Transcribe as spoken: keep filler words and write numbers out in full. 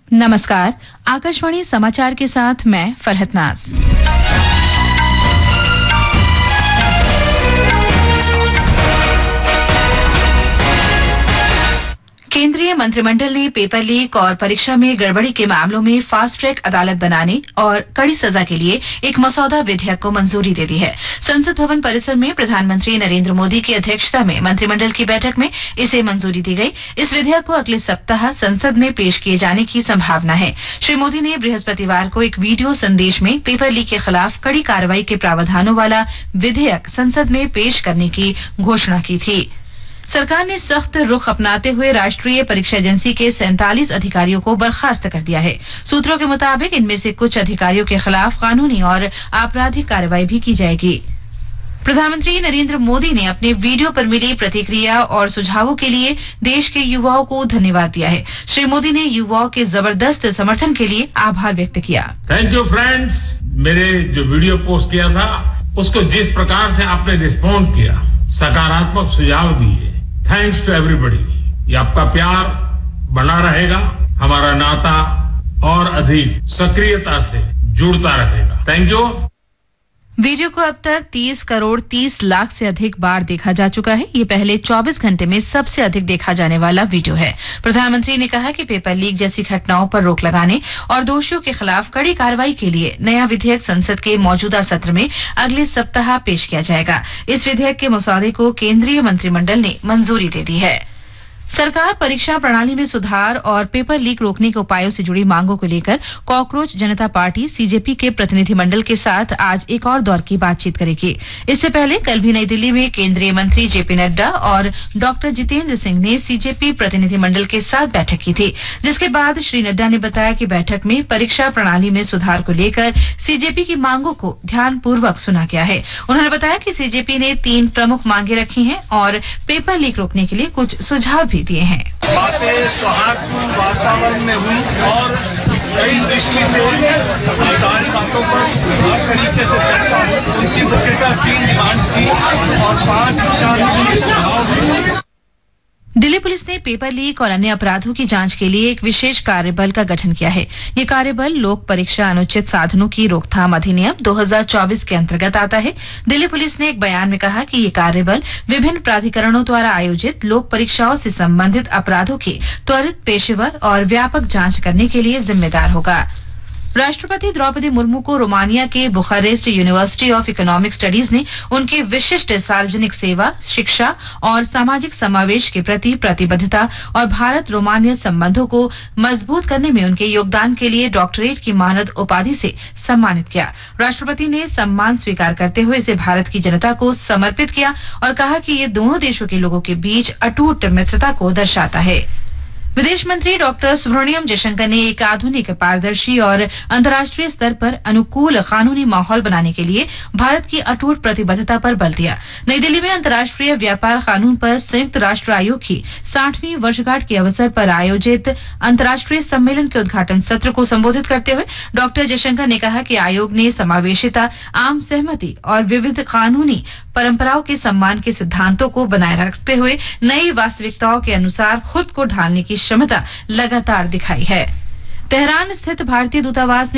नमस्कार, आकाशवाणी समाचार के साथ मैं फरहत नाज। केंद्रीय मंत्रिमंडल ने पेपर लीक और परीक्षा में गड़बड़ी के मामलों में फास्ट ट्रैक अदालत बनाने और कड़ी सजा के लिए एक मसौदा विधेयक को मंजूरी दे दी है। संसद भवन परिसर में प्रधानमंत्री नरेंद्र मोदी की अध्यक्षता में मंत्रिमंडल की बैठक में इसे मंजूरी दी गई। इस विधेयक को अगले सप्ताह संसद में पेश किए जाने की संभावना है। श्री मोदी ने बृहस्पतिवार को एक वीडियो संदेश में पेपर लीक के खिलाफ कड़ी कार्रवाई के प्रावधानों वाला विधेयक संसद में पेश करने की घोषणा की थी। सरकार ने सख्त रुख अपनाते हुए राष्ट्रीय परीक्षा एजेंसी के सैंतालीस अधिकारियों को बर्खास्त कर दिया है। सूत्रों के मुताबिक इनमें से कुछ अधिकारियों के खिलाफ कानूनी और आपराधिक कार्रवाई भी की जाएगी। प्रधानमंत्री नरेंद्र मोदी ने अपने वीडियो पर मिली प्रतिक्रिया और सुझावों के लिए देश के युवाओं को धन्यवाद दिया है। श्री मोदी ने युवाओं के जबरदस्त समर्थन के लिए आभार व्यक्त किया। Thank you friends. मेरे जो वीडियो पोस्ट किया था उसको जिस प्रकार से आपने रिस्पॉन्ड किया, सकारात्मक सुझाव दिए, थैंक्स टू एवरीबॉडी। ये आपका प्यार बना रहेगा, हमारा नाता और अधिक सक्रियता से जुड़ता रहेगा। Thank you. वीडियो को अब तक तीस करोड़ तीस लाख से अधिक बार देखा जा चुका है। ये पहले चौबीस घंटे में सबसे अधिक देखा जाने वाला वीडियो है। प्रधानमंत्री ने कहा कि पेपर लीक जैसी घटनाओं पर रोक लगाने और दोषियों के खिलाफ कड़ी कार्रवाई के लिए नया विधेयक संसद के मौजूदा सत्र में अगले सप्ताह पेश किया जाएगा। इस विधेयक के मसौदे को केंद्रीय मंत्रिमंडल ने मंजूरी दे दी है। सरकार परीक्षा प्रणाली में सुधार और पेपर लीक रोकने के उपायों से जुड़ी मांगों को लेकर कॉकरोच जनता पार्टी सीजेपी के प्रतिनिधिमंडल के साथ आज एक और दौर की बातचीत करेगी। इससे पहले कल भी नई दिल्ली में केंद्रीय मंत्री जेपी नड्डा और डॉक्टर जितेंद्र सिंह ने सीजेपी प्रतिनिधिमंडल के साथ बैठक की थी, जिसके बाद श्री नड्डा ने बताया कि बैठक में परीक्षा प्रणाली में सुधार को लेकर सीजेपी की मांगों को ध्यानपूर्वक सुना गया है। उन्होंने बताया कि सीजेपी ने तीन प्रमुख मांगे रखी हैं और पेपर लीक रोकने के लिए कुछ सुझाव भी दिए हैं। बातें सौहार्दपूर्ण वातावरण में हुई और कई दृष्टि से सारी बातों पर हर तरीके से चर्चा हुई। उनकी मुख्यतः तीन डिमांड्स थी और पांच दिशा निर्देश। दिल्ली पुलिस ने पेपर लीक और अन्य अपराधों की जांच के लिए एक विशेष कार्यबल का गठन किया है। ये कार्यबल लोक परीक्षा अनुचित साधनों की रोकथाम अधिनियम दो हज़ार चौबीस के अंतर्गत आता है। दिल्ली पुलिस ने एक बयान में कहा कि ये कार्यबल विभिन्न प्राधिकरणों द्वारा आयोजित लोक परीक्षाओं से संबंधित अपराधों की त्वरित, पेशेवर और व्यापक जांच करने के लिए जिम्मेदार होगा। राष्ट्रपति द्रौपदी मुर्मू को रोमानिया के Bucharest university of economic studies ने उनके विशिष्ट सार्वजनिक सेवा, शिक्षा और सामाजिक समावेश के प्रति प्रतिबद्धता और भारत रोमानिया संबंधों को मजबूत करने में उनके योगदान के लिए डॉक्टरेट की मानद उपाधि से सम्मानित किया। राष्ट्रपति ने सम्मान स्वीकार करते हुए इसे भारत की जनता को समर्पित किया और कहा कि ये दोनों देशों के लोगों के बीच अटूट मित्रता को दर्शाता है। विदेश मंत्री डॉक्टर सुब्रमण्यम जयशंकर ने एक आधुनिक, पारदर्शी और अंतर्राष्ट्रीय स्तर पर अनुकूल कानूनी माहौल बनाने के लिए भारत की अटूट प्रतिबद्धता पर बल दिया। नई दिल्ली में अंतर्राष्ट्रीय व्यापार कानून पर संयुक्त राष्ट्र आयोग की साठवीं वर्षगांठ के अवसर पर आयोजित अंतर्राष्ट्रीय सम्मेलन के उद्घाटन सत्र को संबोधित करते हुए डॉक्टर जयशंकर ने कहा कि आयोग ने समावेशिता, आम सहमति और विविध कानूनी परंपराओं के सम्मान के सिद्धांतों को बनाए रखते हुए नई वास्तविकताओं के अनुसार खुद को ढालने की क्षमता लगातार दिखाई है। तेहरान स्थित भारतीय दूतावास ने